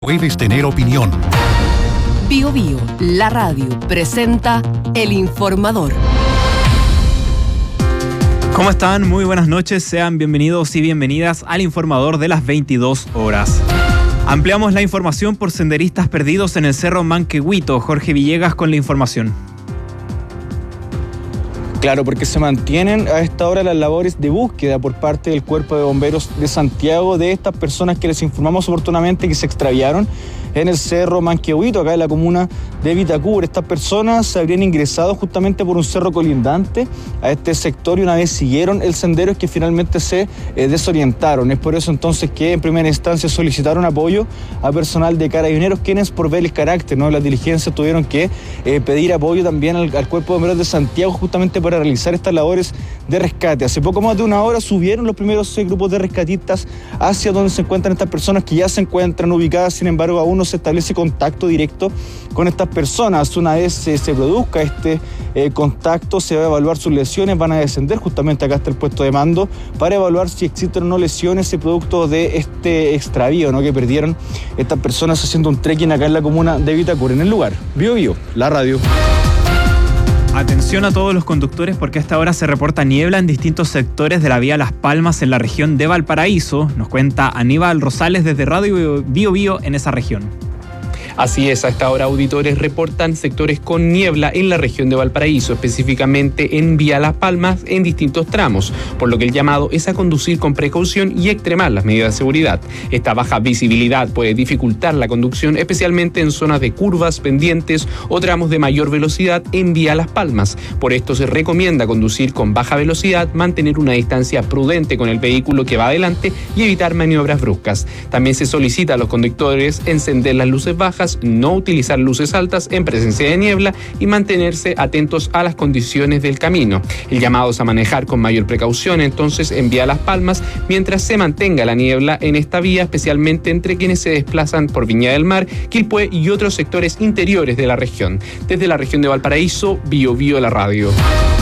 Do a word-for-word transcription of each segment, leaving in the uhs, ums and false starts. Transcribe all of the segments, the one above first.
Puedes tener opinión. Bio Bio, la radio, presenta El Informador. ¿Cómo están? Muy buenas noches, sean bienvenidos y bienvenidas al Informador de las veintidós horas. Ampliamos la información por senderistas perdidos en el Cerro Manquehuito. Jorge Villegas con la información. Claro, porque se mantienen a esta hora las labores de búsqueda por parte del Cuerpo de Bomberos de Santiago de estas personas que les informamos oportunamente que se extraviaron en el Cerro Manquehuito, acá en la comuna de Vitacura. Estas personas se habrían ingresado justamente por un cerro colindante a este sector y una vez siguieron el sendero es que finalmente se eh, desorientaron. Es por eso entonces que en primera instancia solicitaron apoyo a personal de Carabineros, quienes por ver el carácter, ¿no?, las diligencias tuvieron que eh, pedir apoyo también al, al Cuerpo de Bomberos de Santiago justamente para realizar estas labores de rescate. Hace poco más de una hora subieron los primeros seis grupos de rescatistas hacia donde se encuentran estas personas que ya se encuentran ubicadas, sin embargo aún no se establece contacto directo con estas personas. Una vez eh, se produzca este eh, contacto, se va a evaluar sus lesiones, van a descender justamente acá hasta el puesto de mando para evaluar si existen o no lesiones producto de este extravío, ¿no?, que perdieron estas personas haciendo un trekking acá en la comuna de Vitacura. En el lugar, Bio Bio, la radio. Atención a todos los conductores porque a esta hora se reporta niebla en distintos sectores de la vía Las Palmas en la región de Valparaíso. Nos cuenta Aníbal Rosales desde Radio Bio Bio en esa región. Así es, a esta hora auditores reportan sectores con niebla en la región de Valparaíso, específicamente en Vía Las Palmas en distintos tramos, por lo que el llamado es a conducir con precaución y extremar las medidas de seguridad. Esta baja visibilidad puede dificultar la conducción, especialmente en zonas de curvas, pendientes o tramos de mayor velocidad en Vía Las Palmas. Por esto se recomienda conducir con baja velocidad, mantener una distancia prudente con el vehículo que va adelante y evitar maniobras bruscas. También se solicita a los conductores encender las luces bajas, no utilizar luces altas en presencia de niebla y mantenerse atentos a las condiciones del camino. El llamado es a manejar con mayor precaución entonces en Vía Las Palmas mientras se mantenga la niebla en esta vía, especialmente entre quienes se desplazan por Viña del Mar, Quilpué y otros sectores interiores de la región. Desde la región de Valparaíso, Bio Bio la radio.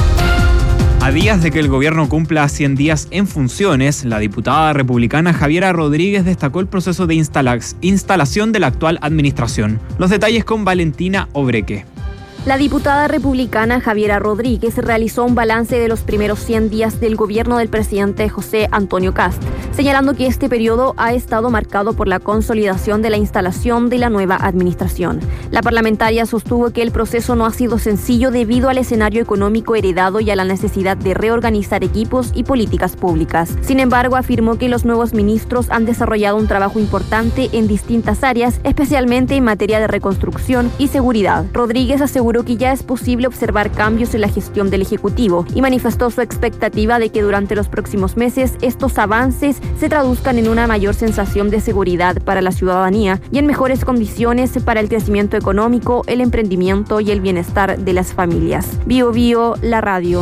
A días de que el gobierno cumpla cien días en funciones, la diputada republicana Javiera Rodríguez destacó el proceso de instala- instalación de la actual administración. Los detalles con Valentina Obreque. La diputada republicana Javiera Rodríguez realizó un balance de los primeros cien días del gobierno del presidente José Antonio Kast, señalando que este periodo ha estado marcado por la consolidación de la instalación de la nueva administración. La parlamentaria sostuvo que el proceso no ha sido sencillo debido al escenario económico heredado y a la necesidad de reorganizar equipos y políticas públicas. Sin embargo, afirmó que los nuevos ministros han desarrollado un trabajo importante en distintas áreas, especialmente en materia de reconstrucción y seguridad. Rodríguez aseguró que ya es posible observar cambios en la gestión del Ejecutivo y manifestó su expectativa de que durante los próximos meses estos avances se traduzcan en una mayor sensación de seguridad para la ciudadanía y en mejores condiciones para el crecimiento económico, el emprendimiento y el bienestar de las familias. Bio Bio, la radio.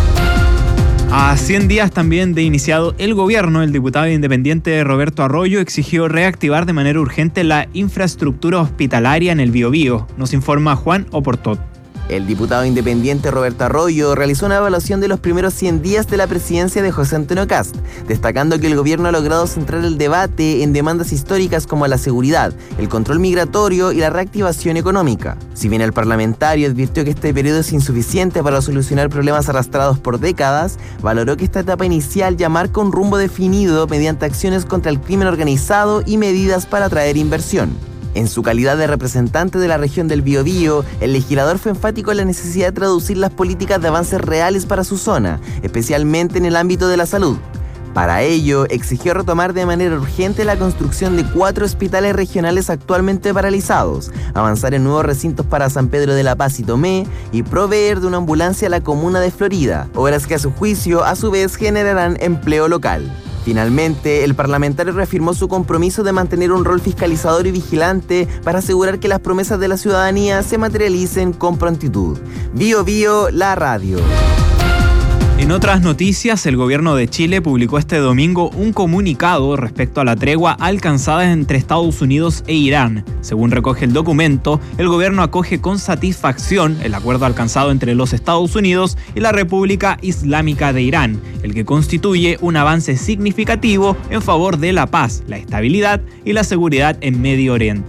A cien días también de iniciado el gobierno, el diputado independiente Roberto Arroyo exigió reactivar de manera urgente la infraestructura hospitalaria en el Biobío. Nos informa Juan Oportot. El diputado independiente Roberto Arroyo realizó una evaluación de los primeros cien días de la presidencia de José Antonio Kast, destacando que el gobierno ha logrado centrar el debate en demandas históricas como la seguridad, el control migratorio y la reactivación económica. Si bien el parlamentario advirtió que este periodo es insuficiente para solucionar problemas arrastrados por décadas, valoró que esta etapa inicial ya marca un rumbo definido mediante acciones contra el crimen organizado y medidas para atraer inversión. En su calidad de representante de la región del Biobío, el legislador fue enfático en la necesidad de traducir las políticas de avances reales para su zona, especialmente en el ámbito de la salud. Para ello, exigió retomar de manera urgente la construcción de cuatro hospitales regionales actualmente paralizados, avanzar en nuevos recintos para San Pedro de la Paz y Tomé y proveer de una ambulancia a la comuna de Florida, obras que a su juicio a su vez generarán empleo local. Finalmente, el parlamentario reafirmó su compromiso de mantener un rol fiscalizador y vigilante para asegurar que las promesas de la ciudadanía se materialicen con prontitud. Bio Bio, la radio. En otras noticias, el gobierno de Chile publicó este domingo un comunicado respecto a la tregua alcanzada entre Estados Unidos e Irán. Según recoge el documento, el gobierno acoge con satisfacción el acuerdo alcanzado entre los Estados Unidos y la República Islámica de Irán, el que constituye un avance significativo en favor de la paz, la estabilidad y la seguridad en Medio Oriente.